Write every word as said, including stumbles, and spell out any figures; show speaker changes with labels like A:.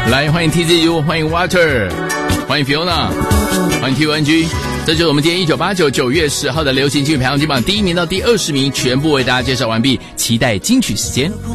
A: 来，欢迎 T Z U， 欢迎 Water， 欢迎 Fiona， 欢迎 T U N G。这就是我们今天一九八九九月十号的流行金曲排行榜第一名到第二十名全部为大家介绍完毕，期待金曲时间。